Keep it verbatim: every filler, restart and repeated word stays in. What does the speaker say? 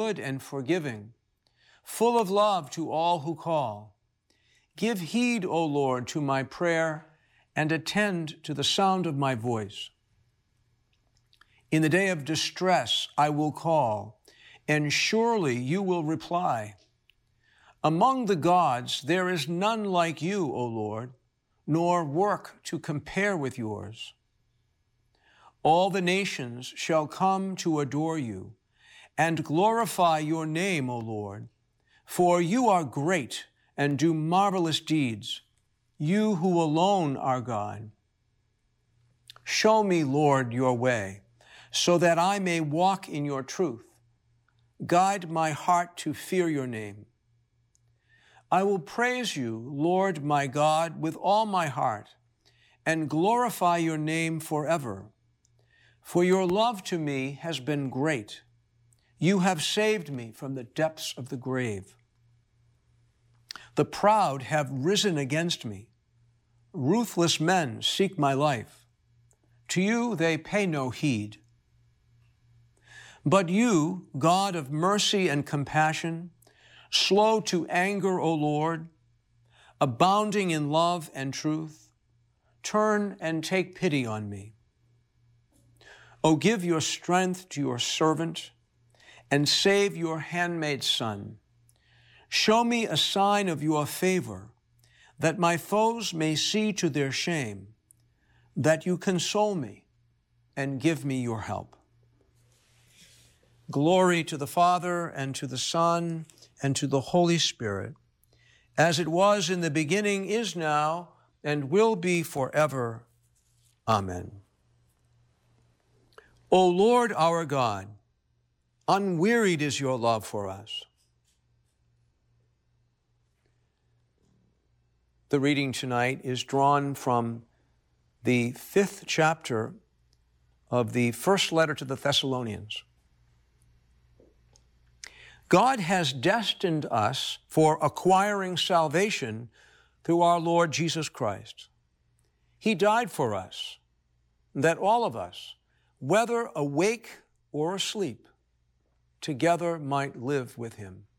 good and forgiving, full of love to all who call. Give heed, O Lord, to my prayer, and attend to the sound of my voice. In the day of distress I will call, and surely you will reply. Among the gods there is none like you, O Lord, nor work to compare with yours. All the nations shall come to adore you and glorify your name, O Lord, for you are great and do marvelous deeds, you who alone are God. Show me, Lord, your way, so that I may walk in your truth. Guide my heart to fear your name. I will praise you, Lord my God, with all my heart, and glorify your name forever. For your love to me has been great. You have saved me from the depths of the grave. The proud have risen against me. Ruthless men seek my life. To you they pay no heed. But you, God of mercy and compassion, slow to anger, O Lord, abounding in love and truth, turn and take pity on me. O give your strength to your servant, and save your handmaid's son. Show me a sign of your favor, that my foes may see to their shame, that you console me and give me your help. Glory to the Father, and to the Son, and to the Holy Spirit, as it was in the beginning, is now, and will be forever. Amen. O Lord our God, unwearied is your love for us. The reading tonight is drawn from the fifth chapter of the first letter to the Thessalonians. God has destined us for acquiring salvation through our Lord Jesus Christ. He died for us, that all of us, whether awake or asleep, together might live with him.